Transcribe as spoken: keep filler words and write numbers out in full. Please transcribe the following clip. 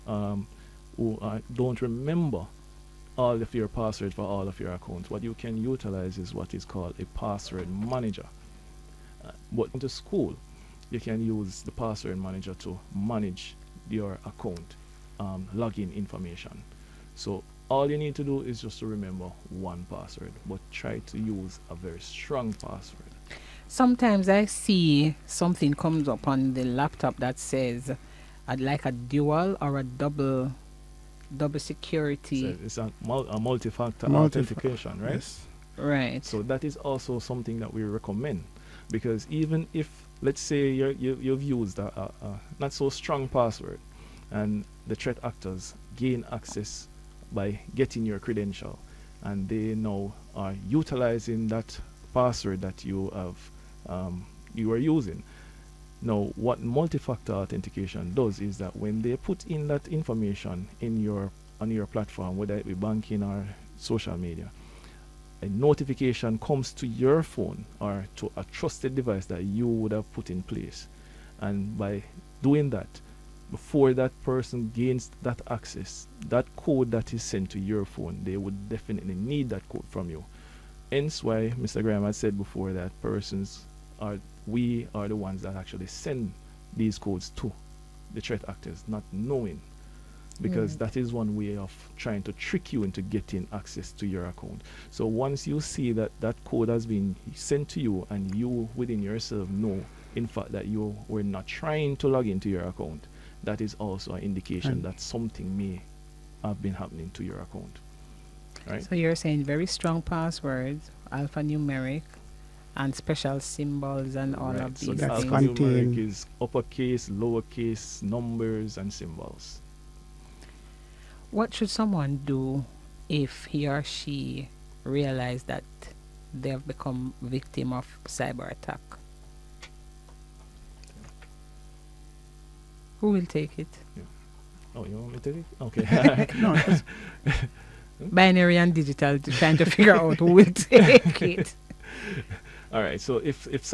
um, who uh, don't remember all of your passwords for all of your accounts. What you can utilize is what is called a password manager. Uh, but into school, you can use the password manager to manage your account um, login information. So all you need to do is just to remember one password, but try to use a very strong password. Sometimes I see something comes up on the laptop that says I'd like a dual or a double double security. So it's a, mul- a multi-factor Multi- authentication, right? Yes. Right. So that is also something that we recommend, because even if, let's say, you're, you, you've used a, a, a not so strong password, and the threat actors gain access by getting your credential, and they now are utilizing that password that you have um, you are using. Now, what multi-factor authentication does is that when they put in that information in your on your platform, whether it be banking or social media, a notification comes to your phone or to a trusted device that you would have put in place. And by doing that, before that person gains that access, that code that is sent to your phone, they would definitely need that code from you. Hence why Mister Graham had said before that persons are, we are the ones that actually send these codes to the threat actors, not knowing, because Mm. that is one way of trying to trick you into getting access to your account. So once you see that that code has been sent to you and you within yourself know, in fact, that you were not trying to log into your account, that is also an indication And that something may have been happening to your account. Right? So you're saying very strong passwords, alphanumeric, and special symbols and all Right. of So these the That's things. con- alphanumeric contain- is uppercase, lowercase, numbers, and symbols. What should someone do if he or she realize that they have become victim of cyber attack? Who will take it? Oh, you want me to take it? Okay. No, it's- Binary and digital, to trying to figure out who will take it. All right. So if if